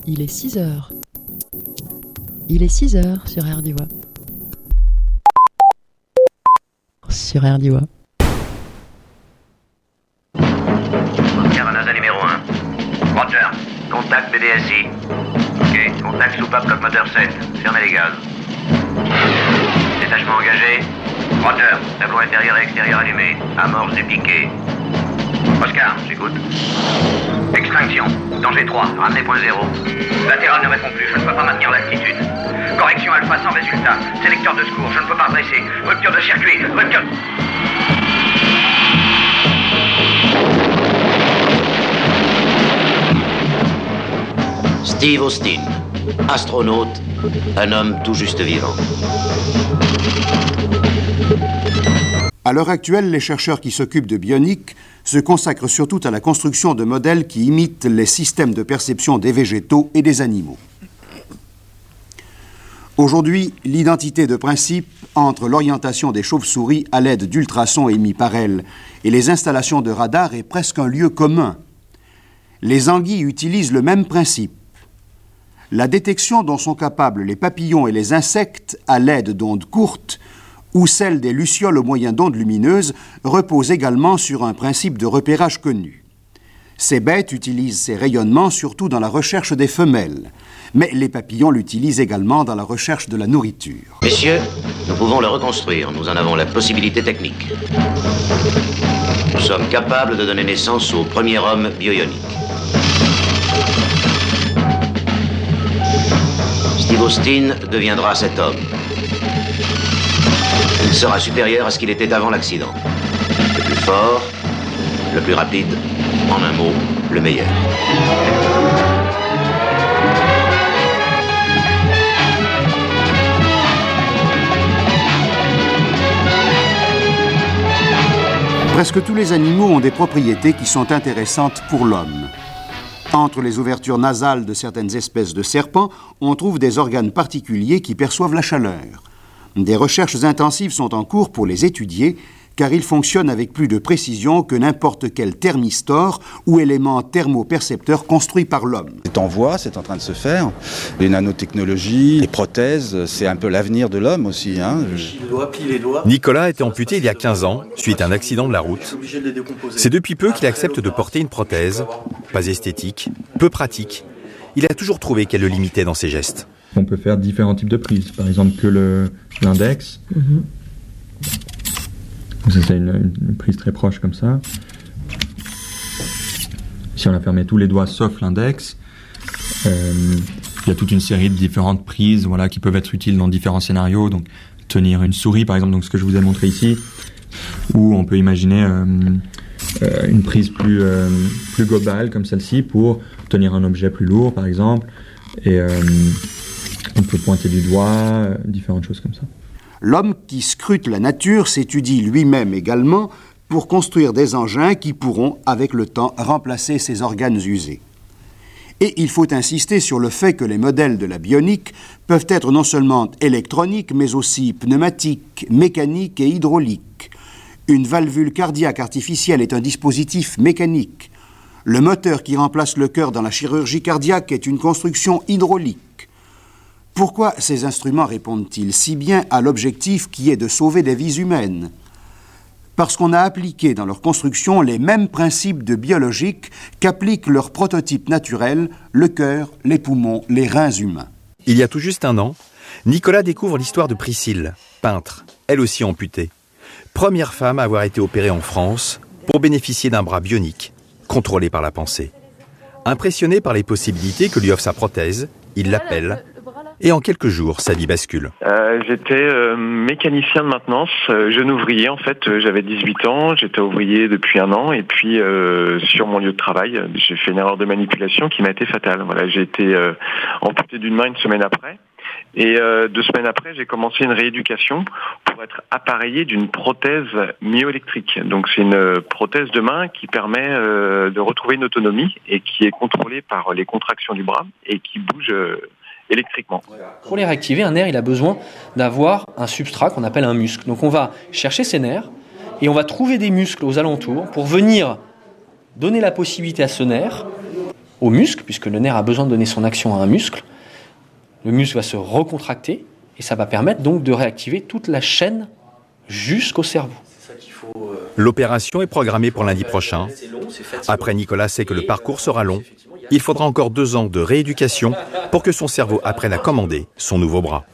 Il est 6 heures. Il est 6 heures sur RDIWA. Sur RDIWA. Oscar à NASA numéro 1. Roger. Contact BDSI. Ok. Contact soupape coque moteur 7. Fermez les gaz. Détachement engagé. Roger. Tableau intérieur et extérieur allumé. Amorce et piqué. Oscar, j'écoute. Extinction. Danger 3. Ramenez point 0. Latéral ne répond plus. Je ne peux pas maintenir l'altitude. Correction alpha sans résultat. Sélecteur de secours. Je ne peux pas dresser. Rupture de circuit. Rupture... Steve Austin, astronaute, un homme tout juste vivant. À l'heure actuelle, les chercheurs qui s'occupent de bionique se consacrent surtout à la construction de modèles qui imitent les systèmes de perception des végétaux et des animaux. Aujourd'hui, l'identité de principe entre l'orientation des chauves-souris à l'aide d'ultrasons émis par elles et les installations de radars est presque un lieu commun. Les anguilles utilisent le même principe. La détection dont sont capables les papillons et les insectes à l'aide d'ondes courtes ou celle des lucioles au moyen d'ondes lumineuses repose également sur un principe de repérage connu. Ces bêtes utilisent ces rayonnements surtout dans la recherche des femelles, mais les papillons l'utilisent également dans la recherche de la nourriture. Messieurs, nous pouvons le reconstruire, nous en avons la possibilité technique. Nous sommes capables de donner naissance au premier homme bioionique. Steve Austin deviendra cet homme. Il sera supérieur à ce qu'il était avant l'accident. Le plus fort, le plus rapide, en un mot, le meilleur. Presque tous les animaux ont des propriétés qui sont intéressantes pour l'homme. Entre les ouvertures nasales de certaines espèces de serpents, on trouve des organes particuliers qui perçoivent la chaleur. Des recherches intensives sont en cours pour les étudier, car ils fonctionnent avec plus de précision que n'importe quel thermistor ou élément thermopercepteur construit par l'homme. C'est en voie, c'est en train de se faire. Les nanotechnologies, les prothèses, c'est un peu l'avenir de l'homme aussi. Nicolas a été amputé il y a 15 ans, suite à un accident de la route. C'est depuis peu qu'il accepte de porter une prothèse, pas esthétique, peu pratique. Il a toujours trouvé qu'elle le limitait dans ses gestes. On peut faire différents types de prises, par exemple que l'index. Ça, c'est une prise très proche comme ça. Si on a fermé tous les doigts sauf l'index, il y a toute une série de différentes prises, voilà, qui peuvent être utiles dans différents scénarios. Donc tenir une souris par exemple, donc ce que je vous ai montré ici, ou on peut imaginer une prise plus globale comme celle-ci pour tenir un objet plus lourd par exemple, et on peut pointer du doigt, différentes choses comme ça. L'homme qui scrute la nature s'étudie lui-même également pour construire des engins qui pourront, avec le temps, remplacer ses organes usés. Et il faut insister sur le fait que les modèles de la bionique peuvent être non seulement électroniques, mais aussi pneumatiques, mécaniques et hydrauliques. Une valvule cardiaque artificielle est un dispositif mécanique. Le moteur qui remplace le cœur dans la chirurgie cardiaque est une construction hydraulique. Pourquoi ces instruments répondent-ils si bien à l'objectif qui est de sauver des vies humaines ? Parce qu'on a appliqué dans leur construction les mêmes principes de biologique qu'appliquent leurs prototypes naturels, le cœur, les poumons, les reins humains. Il y a tout juste un an, Nicolas découvre l'histoire de Priscille, peintre, elle aussi amputée. Première femme à avoir été opérée en France pour bénéficier d'un bras bionique, contrôlé par la pensée. Impressionné par les possibilités que lui offre sa prothèse, il l'appelle. Et en quelques jours, sa vie bascule. J'étais mécanicien de maintenance, jeune ouvrier en fait. J'avais 18 ans, j'étais ouvrier depuis 1 an. Et puis sur mon lieu de travail, j'ai fait une erreur de manipulation qui m'a été fatale. Voilà, j'ai été amputé d'une main 1 semaine après. Et 2 semaines après, j'ai commencé une rééducation pour être appareillé d'une prothèse myoélectrique. Donc c'est une prothèse de main qui permet de retrouver une autonomie et qui est contrôlée par les contractions du bras et qui bouge électriquement. Pour les réactiver, un nerf, il a besoin d'avoir un substrat qu'on appelle un muscle. Donc on va chercher ces nerfs et on va trouver des muscles aux alentours pour venir donner la possibilité à ce nerf, au muscle, puisque le nerf a besoin de donner son action à un muscle. Le muscle va se recontracter et ça va permettre donc de réactiver toute la chaîne jusqu'au cerveau. L'opération est programmée pour lundi prochain. Après, Nicolas sait que le parcours sera long. Il faudra encore 2 ans de rééducation pour que son cerveau apprenne à commander son nouveau bras.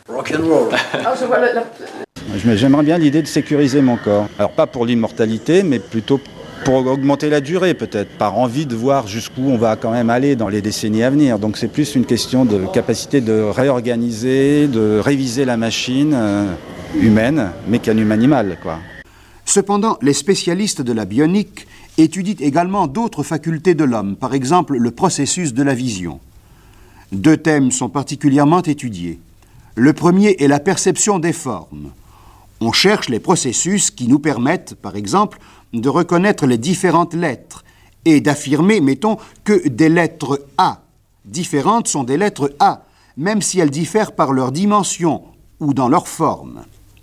J'aimerais bien l'idée de sécuriser mon corps. Alors pas pour l'immortalité, mais plutôt pour augmenter la durée peut-être, par envie de voir jusqu'où on va quand même aller dans les décennies à venir. Donc c'est plus une question de capacité de réorganiser, de réviser la machine humaine, mécanum animal, quoi. Cependant, les spécialistes de la bionique étudient également d'autres facultés de l'homme, par exemple le processus de la vision. 2 thèmes sont particulièrement étudiés. Le premier est la perception des formes. On cherche les processus qui nous permettent, par exemple, de reconnaître les différentes lettres et d'affirmer, mettons, que des lettres A différentes sont des lettres A, même si elles diffèrent par leur dimension ou dans leur forme.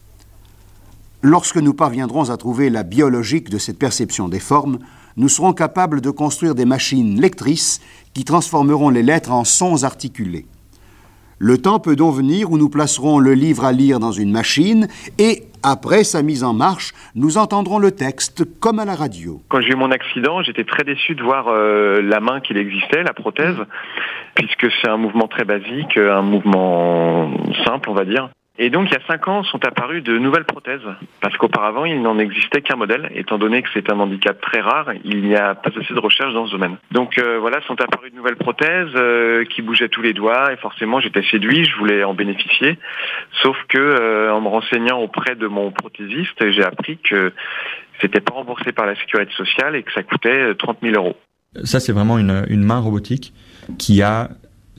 Lorsque nous parviendrons à trouver la biologique de cette perception des formes, nous serons capables de construire des machines lectrices qui transformeront les lettres en sons articulés. Le temps peut donc venir où nous placerons le livre à lire dans une machine et, après sa mise en marche, nous entendrons le texte comme à la radio. Quand j'ai eu mon accident, j'étais très déçu de voir la main qu'il existait, la prothèse, puisque c'est un mouvement très basique, un mouvement simple, on va dire. Et donc, il y a 5 ans, sont apparues de nouvelles prothèses, parce qu'auparavant, il n'en existait qu'un modèle. Étant donné que c'est un handicap très rare, il n'y a pas assez de recherche dans ce domaine. Donc voilà, sont apparues de nouvelles prothèses qui bougeaient tous les doigts, et forcément, j'étais séduit, je voulais en bénéficier. Sauf que, en me renseignant auprès de mon prothésiste, j'ai appris que c'était pas remboursé par la sécurité sociale et que ça coûtait 30 000 €. Ça, c'est vraiment une main robotique qui a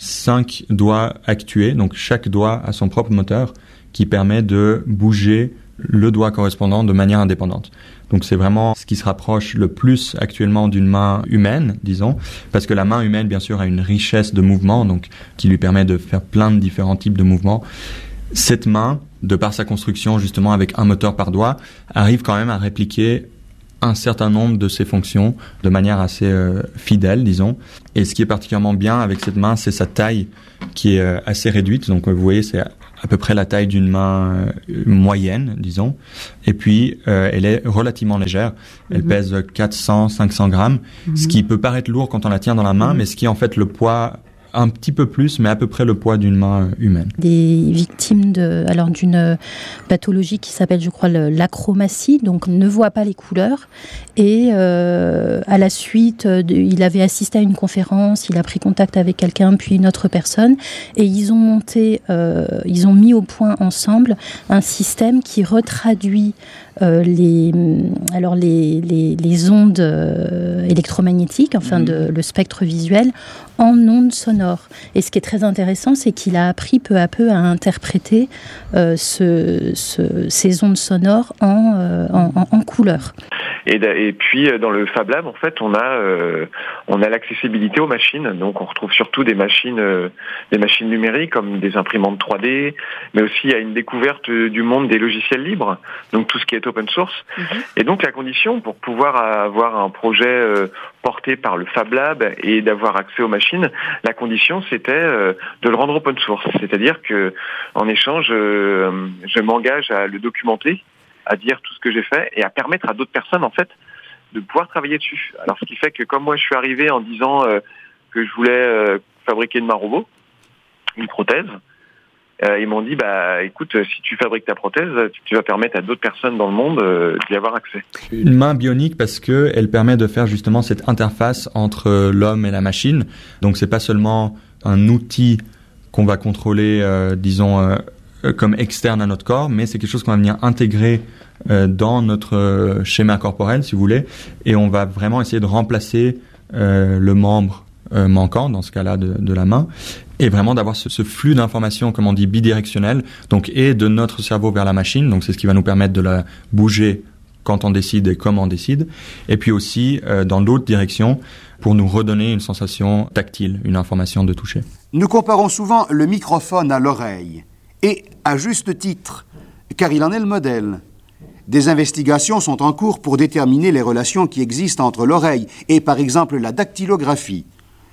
5 doigts actués, donc chaque doigt a son propre moteur qui permet de bouger le doigt correspondant de manière indépendante. Donc c'est vraiment ce qui se rapproche le plus actuellement d'une main humaine, disons, parce que la main humaine, bien sûr, a une richesse de mouvements, donc qui lui permet de faire plein de différents types de mouvements. Cette main, de par sa construction, justement, avec un moteur par doigt, arrive quand même à répliquer un certain nombre de ses fonctions de manière assez fidèle, disons. Et ce qui est particulièrement bien avec cette main, c'est sa taille qui est assez réduite. Donc vous voyez, c'est à peu près la taille d'une main moyenne, disons. Et puis, elle est relativement légère. Elle pèse 400-500 grammes, ce qui peut paraître lourd quand on la tient dans la main, mais ce qui est en fait le poids un petit peu plus, mais à peu près le poids d'une main humaine. Des victimes d'une pathologie qui s'appelle, je crois, l'achromatie, donc ne voit pas les couleurs. Et à la suite, il avait assisté à une conférence, il a pris contact avec quelqu'un, puis une autre personne, et ils ont mis au point ensemble un système qui retraduit les ondes électromagnétiques, enfin le spectre visuel, en ondes sonores. Et ce qui est très intéressant, c'est qu'il a appris peu à peu à interpréter ces ondes sonores en couleurs. Et puis dans le Fab Lab, en fait, on a l'accessibilité aux machines. Donc on retrouve surtout des machines numériques comme des imprimantes 3D, mais aussi il y a une découverte du monde des logiciels libres, donc tout ce qui est open source. Et donc la condition pour pouvoir avoir un projet porté par le Fab Lab et d'avoir accès aux machines, la condition c'était de le rendre open source. C'est-à-dire que en échange, je m'engage à le documenter, à dire tout ce que j'ai fait et à permettre à d'autres personnes en fait de pouvoir travailler dessus. Alors ce qui fait que comme moi je suis arrivé en disant que je voulais fabriquer une main robot, une prothèse, ils m'ont dit écoute, si tu fabriques ta prothèse, tu vas permettre à d'autres personnes dans le monde d'y avoir accès. Une main bionique parce que elle permet de faire justement cette interface entre l'homme et la machine. Donc c'est pas seulement un outil qu'on va contrôler, comme externe à notre corps, mais c'est quelque chose qu'on va venir intégrer dans notre schéma corporel, si vous voulez, et on va vraiment essayer de remplacer le membre manquant, dans ce cas-là de la main, et vraiment d'avoir ce flux d'informations, comme on dit, bidirectionnel, donc et de notre cerveau vers la machine, donc c'est ce qui va nous permettre de la bouger quand on décide et comment on décide, et puis aussi dans l'autre direction, pour nous redonner une sensation tactile, une information de toucher. Nous comparons souvent le microphone à l'oreille, et à juste titre, car il en est le modèle. Des investigations sont en cours pour déterminer les relations qui existent entre l'oreille et, par exemple, la dactylographie.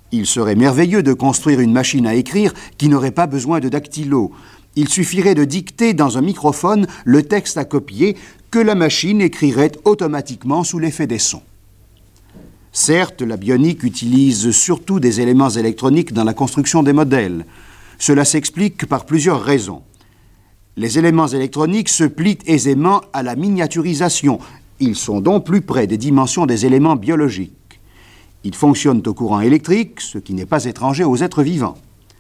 Il serait merveilleux de construire une machine à écrire qui n'aurait pas besoin de dactylo. Il suffirait de dicter dans un microphone le texte à copier que la machine écrirait automatiquement sous l'effet des sons. Certes, la bionique utilise surtout des éléments électroniques dans la construction des modèles. Cela s'explique par plusieurs raisons. Les éléments électroniques se plient aisément à la miniaturisation. Ils sont donc plus près des dimensions des éléments biologiques. Ils fonctionnent au courant électrique, ce qui n'est pas étranger aux êtres vivants.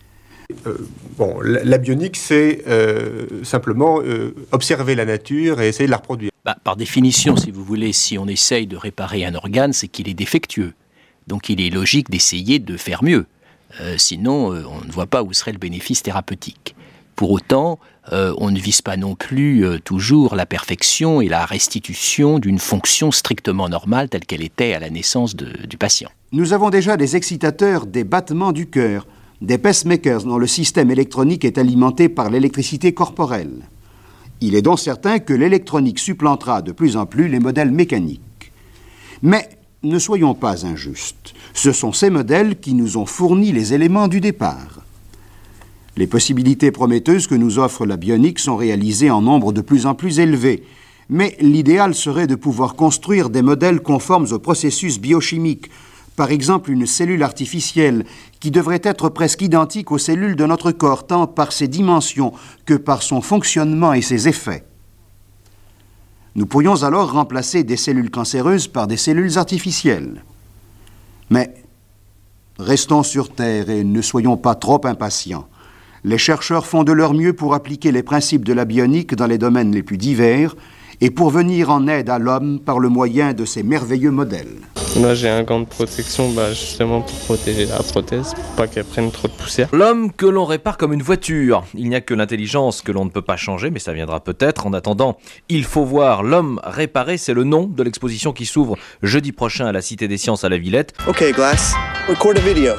La bionique, c'est simplement observer la nature et essayer de la reproduire. Par définition, si vous voulez, si on essaye de réparer un organe, c'est qu'il est défectueux. Donc il est logique d'essayer de faire mieux. Sinon, on ne voit pas où serait le bénéfice thérapeutique. Pour autant, on ne vise pas non plus toujours la perfection et la restitution d'une fonction strictement normale telle qu'elle était à la naissance du patient. Nous avons déjà des excitateurs des battements du cœur, des pacemakers dont le système électronique est alimenté par l'électricité corporelle. Il est donc certain que l'électronique supplantera de plus en plus les modèles mécaniques. Mais ne soyons pas injustes. Ce sont ces modèles qui nous ont fourni les éléments du départ. Les possibilités prometteuses que nous offre la bionique sont réalisées en nombre de plus en plus élevé. Mais l'idéal serait de pouvoir construire des modèles conformes aux processus biochimiques. Par exemple, une cellule artificielle qui devrait être presque identique aux cellules de notre corps, tant par ses dimensions que par son fonctionnement et ses effets. Nous pourrions alors remplacer des cellules cancéreuses par des cellules artificielles. Mais restons sur Terre et ne soyons pas trop impatients. Les chercheurs font de leur mieux pour appliquer les principes de la bionique dans les domaines les plus divers et pour venir en aide à l'homme par le moyen de ces merveilleux modèles. Moi, j'ai un gant de protection justement pour protéger la prothèse, pour pas qu'elle prenne trop de poussière. L'homme que l'on répare comme une voiture. Il n'y a que l'intelligence que l'on ne peut pas changer, mais ça viendra peut-être. En attendant, il faut voir l'homme réparé. C'est le nom de l'exposition qui s'ouvre jeudi prochain à la Cité des Sciences à la Villette. Ok, Glass, record a video.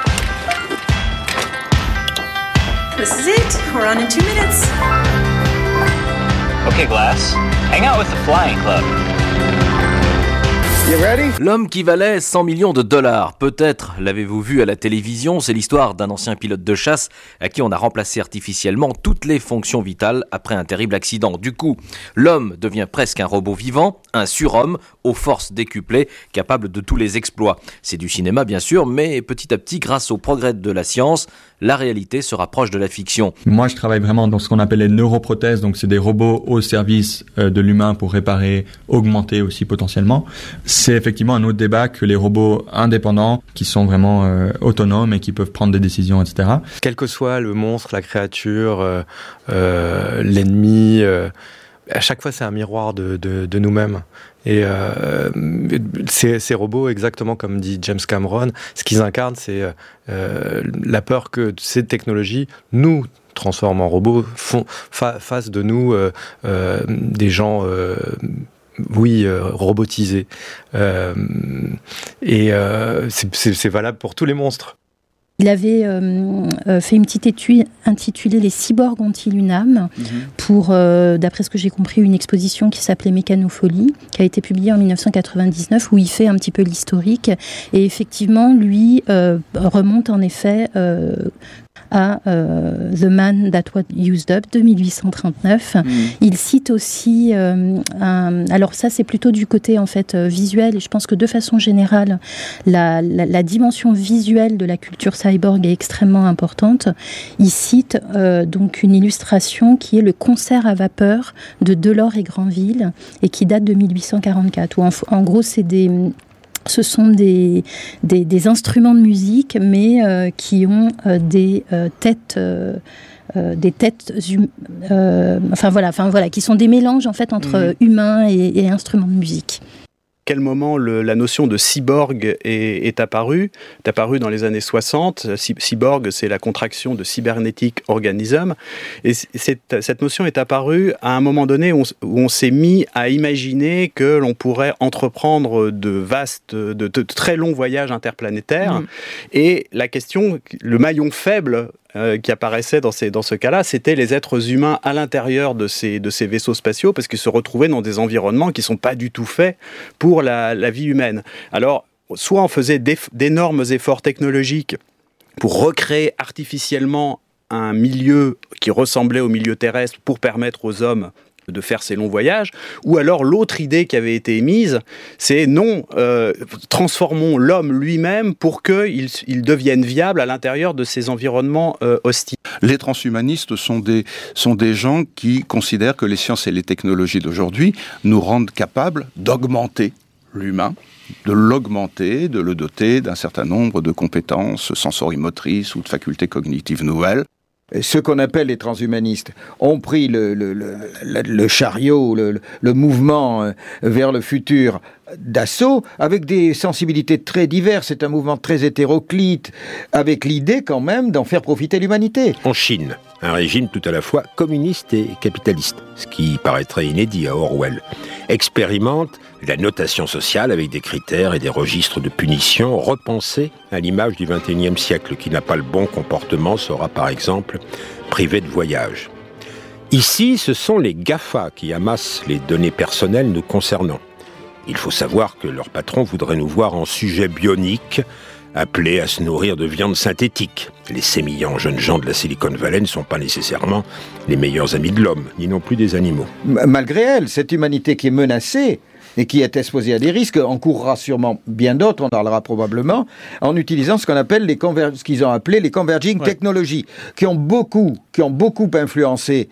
This is it. We're on in 2 minutes. Okay, Glass. Hang out with the Flying Club. You ready? L'homme qui valait 100 millions de dollars. Peut-être l'avez-vous vu à la télévision, c'est l'histoire d'un ancien pilote de chasse à qui on a remplacé artificiellement toutes les fonctions vitales après un terrible accident. Du coup, l'homme devient presque un robot vivant, un surhomme aux forces décuplées, capable de tous les exploits. C'est du cinéma bien sûr, mais petit à petit, grâce au progrès de la science, la réalité se rapproche de la fiction. Moi, je travaille vraiment dans ce qu'on appelle les neuroprothèses, donc c'est des robots au service de l'humain pour réparer, augmenter aussi potentiellement. C'est effectivement un autre débat que les robots indépendants qui sont vraiment autonomes et qui peuvent prendre des décisions, etc. Quel que soit le monstre, la créature, l'ennemi, à chaque fois c'est un miroir de nous-mêmes. Et ces robots, exactement comme dit James Cameron, ce qu'ils incarnent, c'est la peur que ces technologies nous transforment en robots, fassent de nous des gens... robotisés. C'est valable pour tous les monstres. Il avait fait une petite étude intitulée « Les cyborgs ont-ils une âme ?» pour, d'après ce que j'ai compris, une exposition qui s'appelait Mécanofolie, qui a été publiée en 1999, où il fait un petit peu l'historique. Et effectivement, lui remonte en effet à The Man That Was Used Up de 1839. Il cite aussi alors ça c'est plutôt du côté en fait visuel, et je pense que de façon générale la dimension visuelle de la culture cyborg est extrêmement importante. Il cite donc une illustration qui est le concert à vapeur de Delors et Granville et qui date de 1844, où en gros ce sont des instruments de musique, mais qui ont des têtes qui sont des mélanges en fait entre humains et instruments de musique. quel moment la notion de cyborg est apparue dans les années 60. Cyborg, c'est la contraction de cybernetic organism. Et cette notion est apparue à un moment donné où on s'est mis à imaginer que l'on pourrait entreprendre de très longs voyages interplanétaires. Et la question, le maillon faible qui apparaissait dans ce cas-là, c'était les êtres humains à l'intérieur de ces vaisseaux spatiaux, parce qu'ils se retrouvaient dans des environnements qui ne sont pas du tout faits pour la vie humaine. Alors, soit on faisait d'énormes efforts technologiques pour recréer artificiellement un milieu qui ressemblait au milieu terrestre pour permettre aux hommes de faire ces longs voyages, ou alors l'autre idée qui avait été émise, c'est non, transformons l'homme lui-même pour qu'il devienne viable à l'intérieur de ces environnements hostiles. Les transhumanistes sont des gens qui considèrent que les sciences et les technologies d'aujourd'hui nous rendent capables d'augmenter l'humain, de l'augmenter, de le doter d'un certain nombre de compétences sensorimotrices ou de facultés cognitives nouvelles. Ceux qu'on appelle les transhumanistes ont pris le chariot, le mouvement vers le futur d'assaut avec des sensibilités très diverses. C'est un mouvement très hétéroclite, avec l'idée quand même d'en faire profiter l'humanité. En Chine, un régime tout à la fois communiste et capitaliste, ce qui paraîtrait inédit à Orwell, expérimente la notation sociale avec des critères et des registres de punition repensés à l'image du XXIe siècle. Qui n'a pas le bon comportement sera par exemple privé de voyage. Ici, ce sont les GAFA qui amassent les données personnelles nous concernant. Il faut savoir que leur patron voudrait nous voir en sujet bionique, appelés à se nourrir de viande synthétique. Les sémillants jeunes gens de la Silicon Valley ne sont pas nécessairement les meilleurs amis de l'homme, ni non plus des animaux. Malgré elle, cette humanité qui est menacée et qui est exposée à des risques encourra sûrement bien d'autres, on en parlera probablement, en utilisant ce qu'on appelle ce qu'ils ont appelé les converging technologies, qui ont beaucoup influencé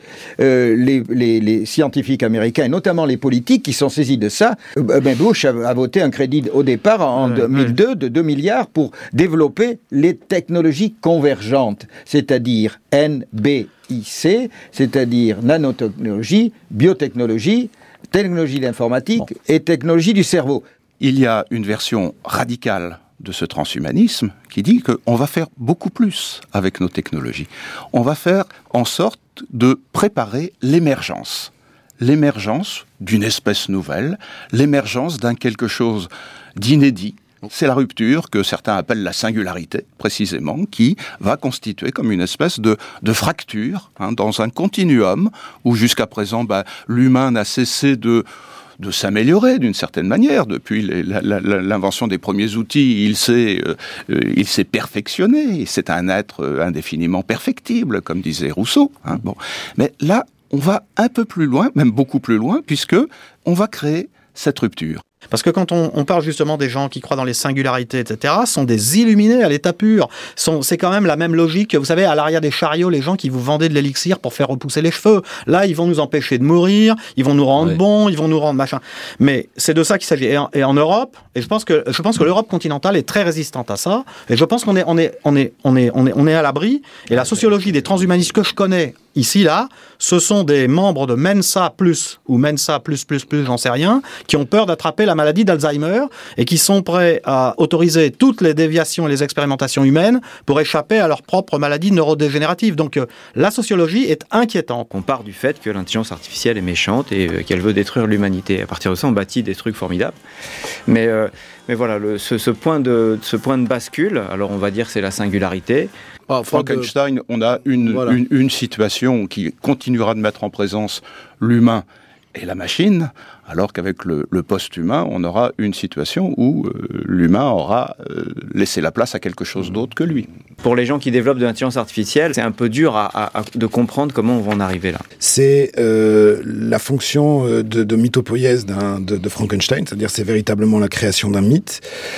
les scientifiques américains, et notamment les politiques qui sont saisis de ça. Bush a voté un crédit au départ en 2002 de 2 milliards pour développer les technologies convergentes, c'est-à-dire NBIC, c'est-à-dire nanotechnologie, biotechnologie, technologie de l'informatique et technologie du cerveau. Il y a une version radicale de ce transhumanisme qui dit qu'on va faire beaucoup plus avec nos technologies. On va faire en sorte de préparer l'émergence d'une espèce nouvelle, l'émergence d'un quelque chose d'inédit. C'est la rupture que certains appellent la singularité, précisément, qui va constituer comme une espèce de fracture dans un continuum où jusqu'à présent l'humain n'a cessé de s'améliorer d'une certaine manière. Depuis l'invention des premiers outils, il s'est perfectionné. C'est un être indéfiniment perfectible, comme disait Rousseau. Mais là, on va un peu plus loin, même beaucoup plus loin, puisque on va créer cette rupture. Parce que quand on parle justement des gens qui croient dans les singularités, etc., sont des illuminés à l'état pur. C'est quand même la même logique. Vous savez, à l'arrière des chariots, les gens qui vous vendaient de l'élixir pour faire repousser les cheveux. Là, ils vont nous empêcher de mourir, ils vont nous rendre bons, ils vont nous rendre machin. Mais c'est de ça qu'il s'agit. Et en Europe, et je pense que l'Europe continentale est très résistante à ça. Et je pense qu'on est à l'abri. Et la sociologie des transhumanistes que je connais ici, là, ce sont des membres de Mensa Plus ou Mensa plus, j'en sais rien, qui ont peur d'attraper la maladie d'Alzheimer et qui sont prêts à autoriser toutes les déviations et les expérimentations humaines pour échapper à leur propre maladie neurodégénérative. Donc la sociologie est inquiétante. On part du fait que l'intelligence artificielle est méchante et qu'elle veut détruire l'humanité. À partir de ça, on bâtit des trucs formidables. Mais voilà, ce point de bascule, alors on va dire que c'est la singularité. Frankenstein, on a une situation qui continuera de mettre en présence l'humain et la machine, alors qu'avec le post-humain, on aura une situation où l'humain aura laissé la place à quelque chose d'autre que lui. Pour les gens qui développent de l'intelligence artificielle, c'est un peu dur de comprendre comment on va en arriver là. C'est la fonction de mythopoïèse de Frankenstein, c'est-à-dire c'est véritablement la création d'un mythe.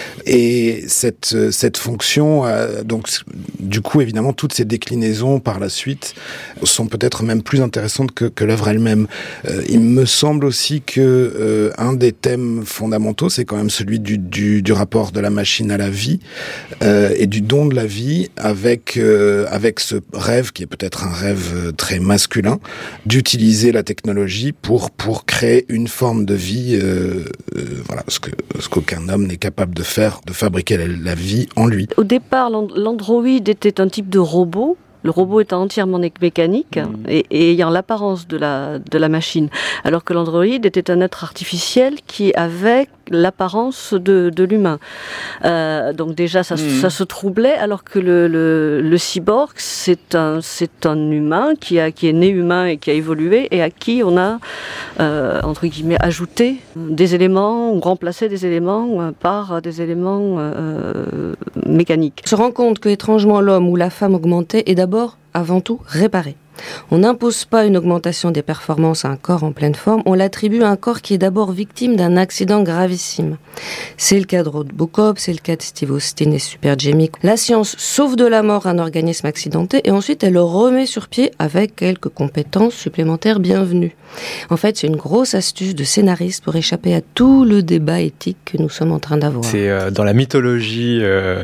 Et cette fonction, donc du coup évidemment toutes ces déclinaisons par la suite sont peut-être même plus intéressantes que l'œuvre elle-même. Il me semble aussi que un des thèmes fondamentaux, c'est quand même celui du rapport de la machine à la vie et du don de la vie avec ce rêve qui est peut-être un rêve très masculin d'utiliser la technologie pour créer une forme de vie, voilà, ce qu'aucun homme n'est capable de faire, de fabriquer la vie en lui. Au départ, l'androïde était un type de robot. Le robot étant entièrement mécanique et ayant l'apparence de la machine, alors que l'androïde était un être artificiel qui avait l'apparence de l'humain. Donc déjà, ça se troublait, alors que le cyborg, c'est un humain qui est né humain et qui a évolué, et à qui on a, entre guillemets, ajouté des éléments ou remplacé des éléments par des éléments mécaniques. On se rend compte que, étrangement, l'homme ou la femme augmentée est d'abord, avant tout, réparé. On n'impose pas une augmentation des performances à un corps en pleine forme, on l'attribue à un corps qui est d'abord victime d'un accident gravissime. C'est le cas de Robocop, c'est le cas de Steve Austin et Super Jamie. La science sauve de la mort un organisme accidenté et ensuite elle le remet sur pied avec quelques compétences supplémentaires bienvenues. En fait, c'est une grosse astuce de scénariste pour échapper à tout le débat éthique que nous sommes en train d'avoir. C'est dans la mythologie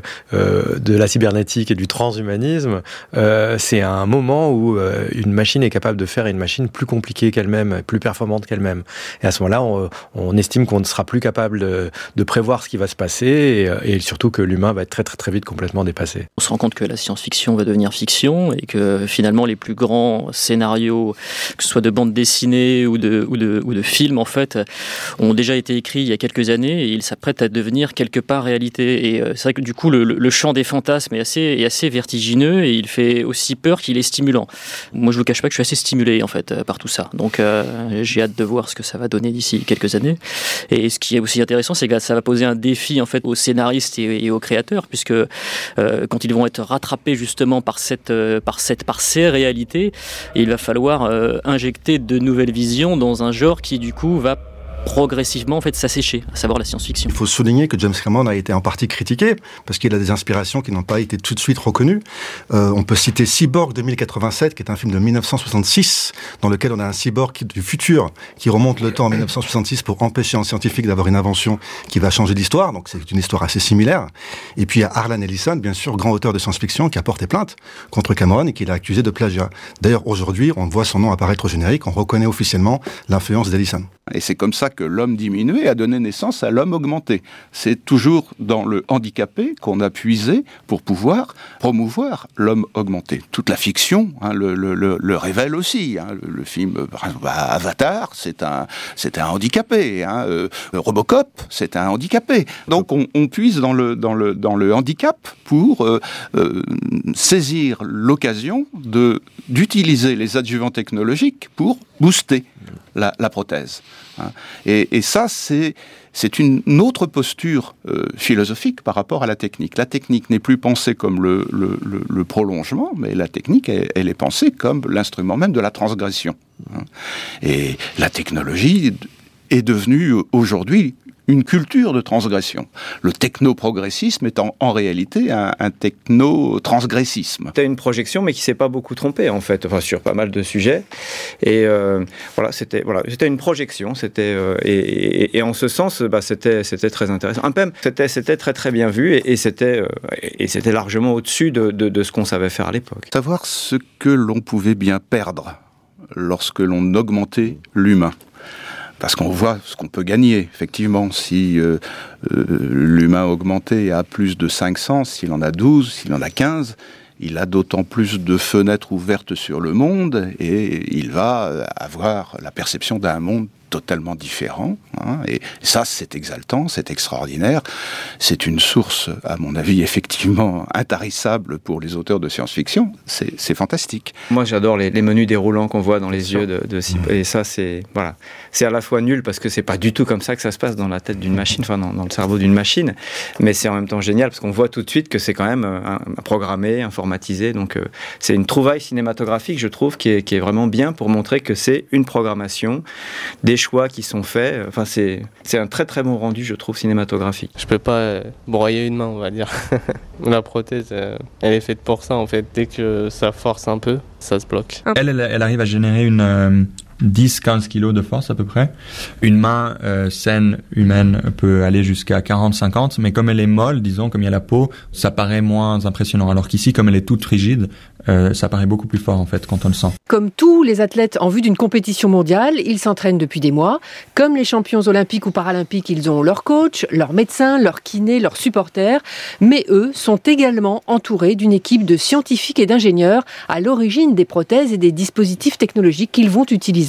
de la cybernétique et du transhumanisme, c'est un moment où une machine est capable de faire une machine plus compliquée qu'elle-même, plus performante qu'elle-même. Et à ce moment-là, on estime qu'on ne sera plus capable de prévoir ce qui va se passer et surtout que l'humain va être très très très vite complètement dépassé. On se rend compte que la science-fiction va devenir fiction et que finalement les plus grands scénarios, que ce soit de bande dessinée ou de films en fait, ont déjà été écrits il y a quelques années et ils s'apprêtent à devenir quelque part réalité. Et c'est vrai que du coup le champ des fantasmes est assez vertigineux et il fait aussi peur qu'il est stimulant. Moi, je vous cache pas que je suis assez stimulé en fait par tout ça. Donc, j'ai hâte de voir ce que ça va donner d'ici quelques années. Et ce qui est aussi intéressant, c'est que ça va poser un défi en fait aux scénaristes et aux créateurs, puisque quand ils vont être rattrapés justement par ces réalités, il va falloir injecter de nouvelles visions dans un genre qui du coup va progressivement en fait s'assécher, à savoir la science-fiction. Il faut souligner que James Cameron a été en partie critiqué parce qu'il a des inspirations qui n'ont pas été tout de suite reconnues. On peut citer Cyborg 2087, qui est un film de 1966 dans lequel on a un cyborg du futur qui remonte le temps en 1966 pour empêcher un scientifique d'avoir une invention qui va changer l'histoire. Donc c'est une histoire assez similaire. Et puis il y a Harlan Ellison, bien sûr, grand auteur de science-fiction, qui a porté plainte contre Cameron et qui l'a accusé de plagiat. D'ailleurs, aujourd'hui, on voit son nom apparaître au générique, on reconnaît officiellement l'influence d'Ellison. Et c'est comme ça que l'homme diminué a donné naissance à l'homme augmenté. C'est toujours dans le handicapé qu'on a puisé pour pouvoir promouvoir l'homme augmenté. Toute la fiction le révèle aussi. Le film Avatar, c'est un handicapé. Robocop, c'est un handicapé. Donc on puise dans le handicap pour saisir l'occasion d'utiliser les adjuvants technologiques pour booster la prothèse. Et ça, c'est une autre posture philosophique par rapport à la technique. La technique n'est plus pensée comme le prolongement, mais la technique, elle est pensée comme l'instrument même de la transgression. Et la technologie est devenue aujourd'hui une culture de transgression. Le techno-progressisme est en réalité un techno-transgressisme. C'était une projection, mais qui s'est pas beaucoup trompé, en fait, sur pas mal de sujets. Et c'était une projection. Et en ce sens, c'était très intéressant. Un peu, c'était très très bien vu, et c'était largement au-dessus de ce qu'on savait faire à l'époque. Savoir ce que l'on pouvait bien perdre lorsque l'on augmentait l'humain. Parce qu'on voit ce qu'on peut gagner, effectivement, si l'humain augmenté a plus de 5 sens, s'il en a 12, s'il en a 15, il a d'autant plus de fenêtres ouvertes sur le monde et il va avoir la perception d'un monde totalement différent. Et ça, c'est exaltant, c'est extraordinaire. C'est une source, à mon avis, effectivement intarissable pour les auteurs de science-fiction. C'est fantastique. Moi, j'adore les menus déroulants qu'on voit dans les yeux et ça, c'est à la fois nul parce que c'est pas du tout comme ça que ça se passe dans la tête d'une machine, dans le cerveau d'une machine, mais c'est en même temps génial parce qu'on voit tout de suite que c'est quand même programmé, informatisé. Donc, c'est une trouvaille cinématographique, je trouve, qui est vraiment bien pour montrer que c'est une programmation, des choix qui sont faits. C'est un très très bon rendu, je trouve, cinématographique. Je peux pas broyer une main, on va dire. La prothèse, elle est faite pour ça, en fait. Dès que ça force un peu, ça se bloque. Elle arrive à générer une 10-15 kilos de force à peu près. Une main saine, humaine, peut aller jusqu'à 40-50, mais comme elle est molle, disons, comme il y a la peau, ça paraît moins impressionnant. Alors qu'ici, comme elle est toute rigide, ça paraît beaucoup plus fort en fait quand on le sent. Comme tous les athlètes en vue d'une compétition mondiale, ils s'entraînent depuis des mois. Comme les champions olympiques ou paralympiques, ils ont leur coach, leur médecin, leur kiné, leurs supporters. Mais eux sont également entourés d'une équipe de scientifiques et d'ingénieurs à l'origine des prothèses et des dispositifs technologiques qu'ils vont utiliser.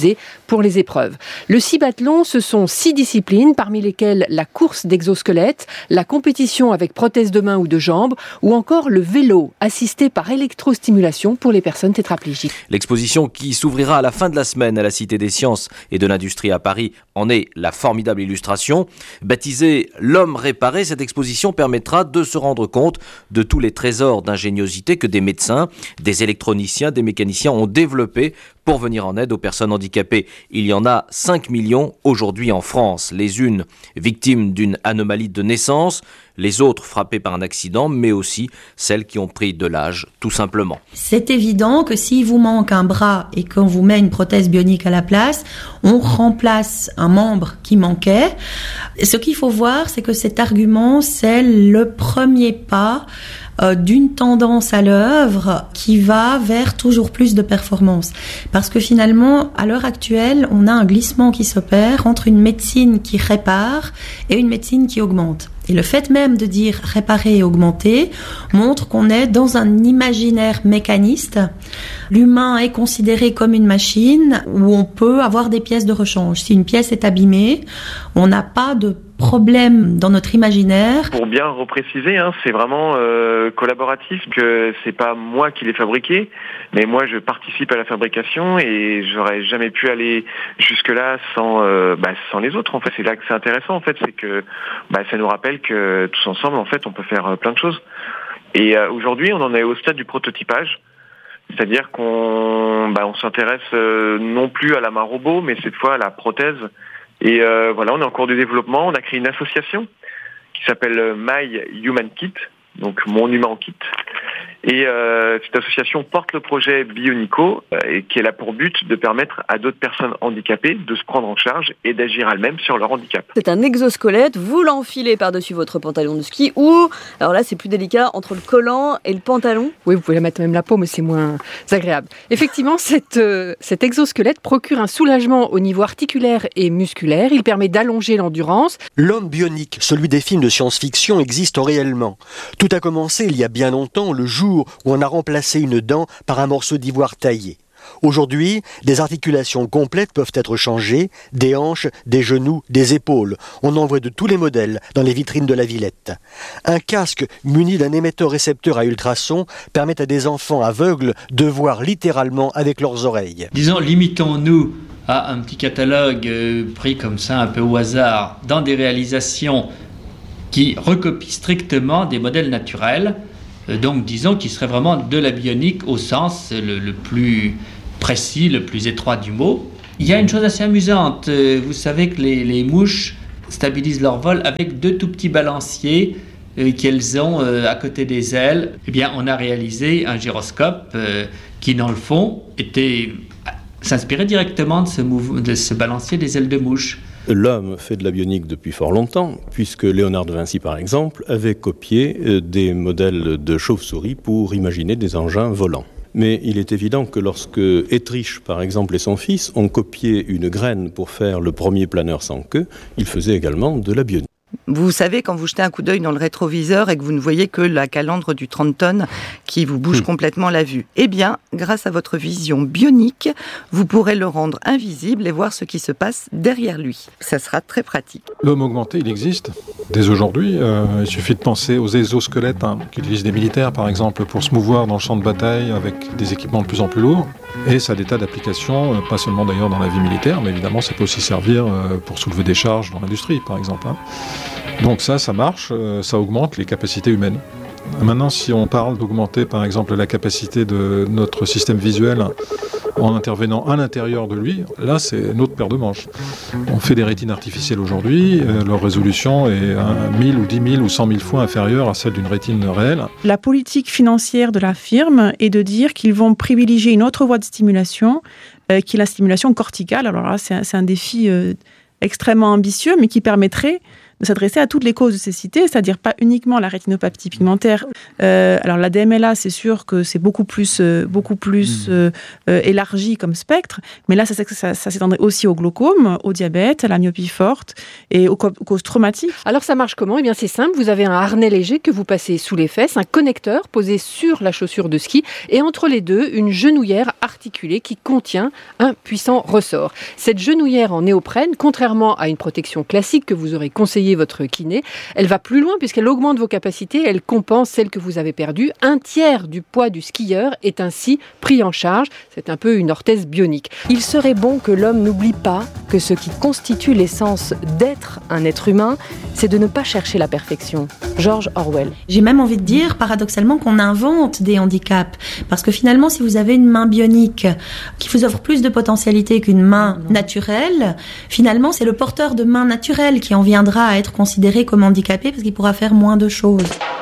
utilisés pour les épreuves. Le cibathlon, ce sont 6 disciplines, parmi lesquelles la course d'exosquelette, la compétition avec prothèse de main ou de jambes, ou encore le vélo, assisté par électrostimulation pour les personnes tétraplégiques. L'exposition qui s'ouvrira à la fin de la semaine à la Cité des Sciences et de l'Industrie à Paris en est la formidable illustration. Baptisée « L'homme réparé », cette exposition permettra de se rendre compte de tous les trésors d'ingéniosité que des médecins, des électroniciens, des mécaniciens ont développés pour venir en aide aux personnes handicapées. Il y en a 5 millions aujourd'hui en France, les unes victimes d'une anomalie de naissance, les autres frappées par un accident, mais aussi celles qui ont pris de l'âge, tout simplement. C'est évident que s'il vous manque un bras et qu'on vous met une prothèse bionique à la place, on remplace un membre qui manquait. Ce qu'il faut voir, c'est que cet argument, c'est le premier pas d'une tendance à l'œuvre qui va vers toujours plus de performance. Parce que finalement, à l'heure actuelle, on a un glissement qui s'opère entre une médecine qui répare et une médecine qui augmente. Et le fait même de dire réparer et augmenter montre qu'on est dans un imaginaire mécaniste. L'humain est considéré comme une machine où on peut avoir des pièces de rechange. Si une pièce est abîmée, on n'a pas de problème dans notre imaginaire. Pour bien repréciser, c'est vraiment collaboratif, que c'est pas moi qui l'ai fabriqué, mais moi je participe à la fabrication et j'aurais jamais pu aller jusque-là sans les autres. En fait, c'est là que c'est intéressant. En fait, c'est que ça nous rappelle que tous ensemble, en fait, on peut faire plein de choses. Et aujourd'hui, on en est au stade du prototypage. C'est-à-dire qu'on s'intéresse non plus à la main robot, mais cette fois à la prothèse. Et on est en cours de développement. On a créé une association qui s'appelle My Human Kit, donc Mon Humain en Kit. Et cette association porte le projet Bionico, et qui est là pour but de permettre à d'autres personnes handicapées de se prendre en charge et d'agir elles-mêmes sur leur handicap. C'est un exosquelette, vous l'enfilez par-dessus votre pantalon de ski ou, alors là c'est plus délicat, entre le collant et le pantalon. Oui, vous pouvez la mettre même la peau, mais c'est moins agréable. Effectivement, cet exosquelette procure un soulagement au niveau articulaire et musculaire. Il permet d'allonger l'endurance. L'homme bionique, celui des films de science-fiction, existe réellement. Tout a commencé il y a bien longtemps, le jour où on a remplacé une dent par un morceau d'ivoire taillé. Aujourd'hui, des articulations complètes peuvent être changées, des hanches, des genoux, des épaules. On en voit de tous les modèles dans les vitrines de la Villette. Un casque muni d'un émetteur-récepteur à ultrasons permet à des enfants aveugles de voir littéralement avec leurs oreilles. Disons, limitons-nous à un petit catalogue pris comme ça, un peu au hasard, dans des réalisations qui recopient strictement des modèles naturels. Donc disons qu'il serait vraiment de la bionique au sens le plus précis, le plus étroit du mot. Il y a une chose assez amusante, vous savez que les mouches stabilisent leur vol avec 2 tout petits balanciers qu'elles ont à côté des ailes. Eh bien on a réalisé un gyroscope qui dans le fond s'inspirait directement de ce balancier des ailes de mouche. L'homme fait de la bionique depuis fort longtemps, puisque Léonard de Vinci, par exemple, avait copié des modèles de chauves-souris pour imaginer des engins volants. Mais il est évident que lorsque Etrich, par exemple, et son fils ont copié une graine pour faire le premier planeur sans queue, ils faisaient également de la bionique. Vous savez, quand vous jetez un coup d'œil dans le rétroviseur et que vous ne voyez que la calandre du 30 tonnes qui vous bouge complètement la vue, eh bien, grâce à votre vision bionique, vous pourrez le rendre invisible et voir ce qui se passe derrière lui. Ça sera très pratique. L'homme augmenté, il existe dès aujourd'hui. Il suffit de penser aux exosquelettes qu'utilisent des militaires, par exemple, pour se mouvoir dans le champ de bataille avec des équipements de plus en plus lourds. Et ça a des tas d'applications, pas seulement d'ailleurs dans la vie militaire, mais évidemment, ça peut aussi servir pour soulever des charges dans l'industrie, par exemple. Donc ça marche, ça augmente les capacités humaines. Maintenant, si on parle d'augmenter, par exemple, la capacité de notre système visuel en intervenant à l'intérieur de lui, là, c'est une autre paire de manches. On fait des rétines artificielles aujourd'hui, leur résolution est 1000 ou 10 000 ou 100 000 fois inférieure à celle d'une rétine réelle. La politique financière de la firme est de dire qu'ils vont privilégier une autre voie de stimulation, qui est la stimulation corticale. Alors là, c'est un défi extrêmement ambitieux, mais qui permettrait de s'adresser à toutes les causes de cécité, c'est-à-dire pas uniquement la rétinopathie pigmentaire. Alors la DMLA, c'est sûr que c'est beaucoup plus élargi comme spectre, mais là, ça s'étendrait aussi au glaucome, au diabète, à la myopie forte et aux causes traumatiques. Alors ça marche comment ? Eh bien c'est simple, vous avez un harnais léger que vous passez sous les fesses, un connecteur posé sur la chaussure de ski et entre les deux, une genouillère articulée qui contient un puissant ressort. Cette genouillère en néoprène, contrairement à une protection classique que vous aurez conseillé votre kiné, elle va plus loin puisqu'elle augmente vos capacités, elle compense celles que vous avez perdues. 1/3 du poids du skieur est ainsi pris en charge. C'est un peu une orthèse bionique. Il serait bon que l'homme n'oublie pas que ce qui constitue l'essence d'être un être humain, c'est de ne pas chercher la perfection. George Orwell. J'ai même envie de dire, paradoxalement, qu'on invente des handicaps. Parce que finalement, si vous avez une main bionique qui vous offre plus de potentialité qu'une main naturelle, finalement, c'est le porteur de main naturelle qui en viendra à être considéré comme handicapé parce qu'il pourra faire moins de choses.